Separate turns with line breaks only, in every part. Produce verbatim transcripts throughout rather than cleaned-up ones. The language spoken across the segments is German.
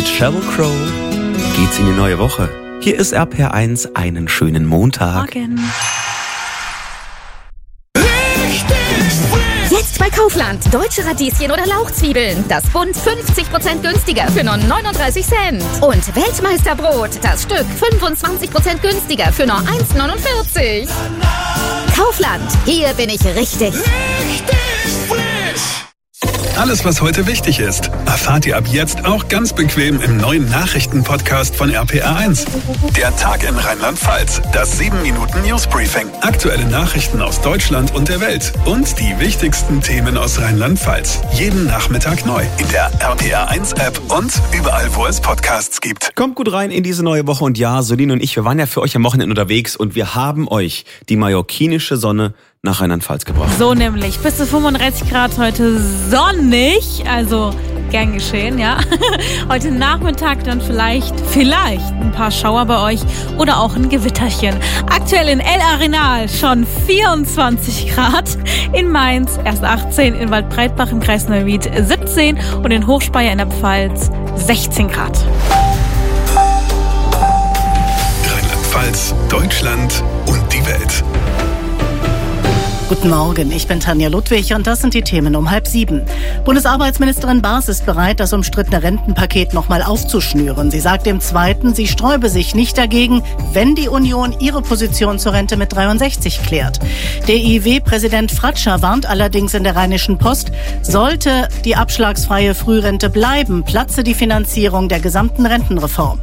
mit Sheryl Crow geht's in die neue Woche. Hier ist R P R eins, einen schönen Montag.
Morgen.
Jetzt bei Kaufland. Deutsche Radieschen oder Lauchzwiebeln. Das Bund fünfzig Prozent günstiger für nur neununddreißig Cent. Und Weltmeisterbrot. Das Stück fünfundzwanzig Prozent günstiger für nur eins neunundvierzig. Kaufland. Hier bin ich richtig.
Richtig frisch. Alles, was heute wichtig ist, erfahrt ihr ab jetzt auch ganz bequem im neuen Nachrichtenpodcast von R P R eins. Der Tag in Rheinland-Pfalz, das sieben Minuten Newsbriefing, aktuelle Nachrichten aus Deutschland und der Welt und die wichtigsten Themen aus Rheinland-Pfalz. Jeden Nachmittag neu in der R P R eins App und überall, wo es Podcasts gibt.
Kommt gut rein in diese neue Woche und ja, Solin und ich, wir waren ja für euch am Wochenende unterwegs und wir haben euch die mallorquinische Sonne nach Rheinland-Pfalz gebracht.
So nämlich, bis zu fünfunddreißig Grad heute sonnig, also gern geschehen, ja. Heute Nachmittag dann vielleicht, vielleicht ein paar Schauer bei euch oder auch ein Gewitterchen. Aktuell in El Arenal schon vierundzwanzig Grad, in Mainz erst achtzehn, in Waldbreitbach im Kreis Neuwied siebzehn und in Hochspeyer in der Pfalz sechzehn Grad.
Rheinland-Pfalz, Deutschland und die Welt.
Guten Morgen, ich bin Tanja Ludwig und das sind die Themen um halb sieben. Bundesarbeitsministerin Baas ist bereit, das umstrittene Rentenpaket nochmal aufzuschnüren. Sie sagt im Zweiten, sie sträube sich nicht dagegen, wenn die Union ihre Position zur Rente mit dreiundsechzig klärt. Der I W-Präsident Fratscher warnt allerdings in der Rheinischen Post, sollte die abschlagsfreie Frührente bleiben, platze die Finanzierung der gesamten Rentenreform.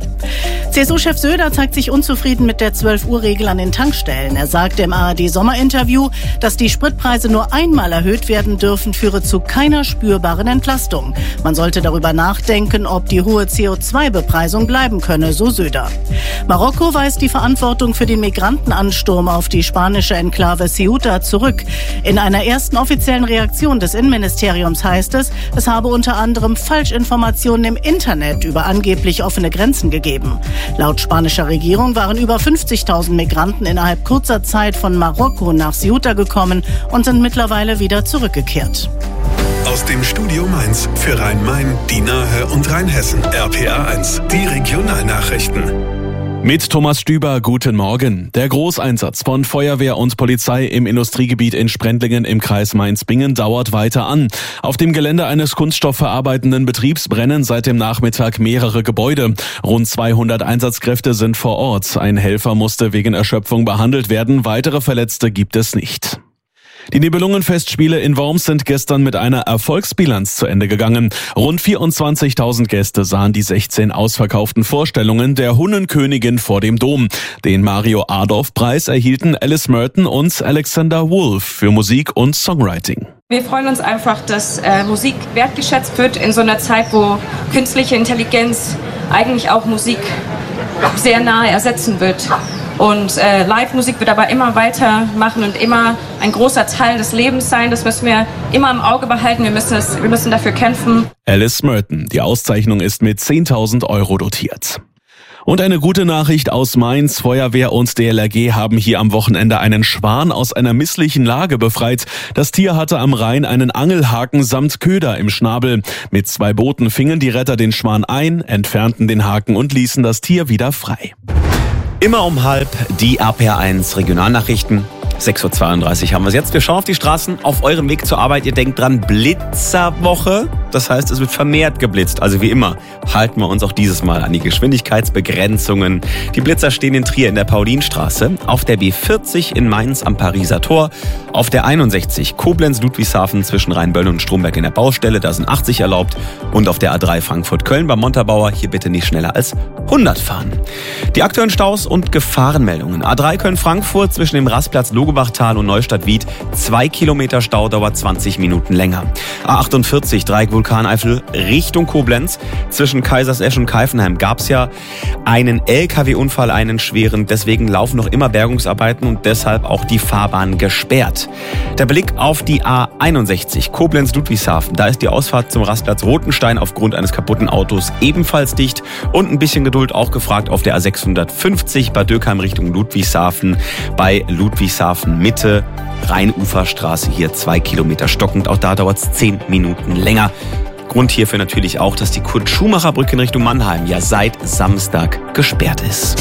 C S U-Chef Söder zeigt sich unzufrieden mit der zwölf-Uhr-Regel an den Tankstellen. Er sagte im A R D-Sommerinterview, dass die Spritpreise nur einmal erhöht werden dürfen, führe zu keiner spürbaren Entlastung. Man sollte darüber nachdenken, ob die hohe C O zwei Bepreisung bleiben könne, so Söder. Marokko weist die Verantwortung für den Migrantenansturm auf die spanische Enklave Ceuta zurück. In einer ersten offiziellen Reaktion des Innenministeriums heißt es, es habe unter anderem Falschinformationen im Internet über angeblich offene Grenzen gegeben. Laut spanischer Regierung waren über fünfzigtausend Migranten innerhalb kurzer Zeit von Marokko nach Ceuta gekommen und sind mittlerweile wieder zurückgekehrt.
Aus dem Studio Mainz für Rhein-Main, die Nahe und Rheinhessen. R P R eins, die Regionalnachrichten.
Mit Thomas Stüber, guten Morgen. Der Großeinsatz von Feuerwehr und Polizei im Industriegebiet in Sprendlingen im Kreis Mainz-Bingen dauert weiter an. Auf dem Gelände eines kunststoffverarbeitenden Betriebs brennen seit dem Nachmittag mehrere Gebäude. Rund zweihundert Einsatzkräfte sind vor Ort. Ein Helfer musste wegen Erschöpfung behandelt werden. Weitere Verletzte gibt es nicht. Die Nibelungenfestspiele in Worms sind gestern mit einer Erfolgsbilanz zu Ende gegangen. Rund vierundzwanzigtausend Gäste sahen die sechzehn ausverkauften Vorstellungen der Hunnenkönigin vor dem Dom. Den Mario-Adolf-Preis erhielten Alice Merton und Alexander Wolf für Musik und Songwriting.
Wir freuen uns einfach, dass äh, Musik wertgeschätzt wird in so einer Zeit, wo künstliche Intelligenz eigentlich auch Musik sehr nahe ersetzen wird. Und äh, Live-Musik wird aber immer weitermachen und immer ein großer Teil des Lebens sein. Das müssen wir immer im Auge behalten. Wir müssen, das, wir müssen dafür kämpfen.
Alice Merton. Die Auszeichnung ist mit zehntausend Euro dotiert. Und eine gute Nachricht aus Mainz. Feuerwehr und D L R G haben hier am Wochenende einen Schwan aus einer misslichen Lage befreit. Das Tier hatte am Rhein einen Angelhaken samt Köder im Schnabel. Mit zwei Booten fingen die Retter den Schwan ein, entfernten den Haken und ließen das Tier wieder frei.
Immer um halb die R P R eins Regionalnachrichten. sechs Uhr zweiunddreißig haben wir es jetzt. Wir schauen auf die Straßen auf eurem Weg zur Arbeit. Ihr denkt dran, Blitzerwoche. Das heißt, es wird vermehrt geblitzt. Also wie immer halten wir uns auch dieses Mal an die Geschwindigkeitsbegrenzungen. Die Blitzer stehen in Trier in der Paulinstraße, auf der B vierzig in Mainz am Pariser Tor, auf der einundsechzig Koblenz-Ludwigshafen zwischen Rheinböllen und Stromberg in der Baustelle, da sind achtzig erlaubt, und auf der A drei Frankfurt-Köln beim Montabaur, hier bitte nicht schneller als hundert fahren. Die aktuellen Staus und Gefahrenmeldungen. A drei Köln-Frankfurt zwischen dem Rastplatz Logebachtal und Neustadt-Wied, zwei Kilometer Stau, dauert zwanzig Minuten länger. A achtundvierzig Dreieck Vulkaneifel Richtung Koblenz, zwischen Kaisersesch und Keifenheim gab's ja einen L K W-Unfall, einen schweren, deswegen laufen noch immer Bergungsarbeiten und deshalb auch die Fahrbahn gesperrt. Der Blick auf die A einundsechzig Koblenz-Ludwigshafen, da ist die Ausfahrt zum Rastplatz Rotenstein aufgrund eines kaputten Autos ebenfalls dicht und ein bisschen Geduld auch gefragt auf der A sechshundertfünfzig Bad Dürkheim Richtung Ludwigshafen, bei Ludwigshafen Mitte, Rheinuferstraße, hier zwei Kilometer stockend, auch da dauert es zehn Minuten länger. Grund hierfür natürlich auch, dass die Kurt-Schumacher-Brücke in Richtung Mannheim ja seit Samstag gesperrt ist.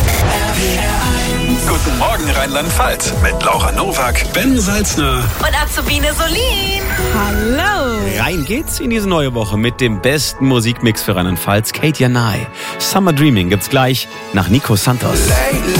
Guten Morgen Rheinland-Pfalz mit Laura Nowak, Ben Salzner
Und Azubine Solin. Hallo.
Rein geht's in diese neue Woche mit dem besten Musikmix für Rheinland-Pfalz. Kate Janai. Summer Dreaming gibt's gleich nach Nico Santos.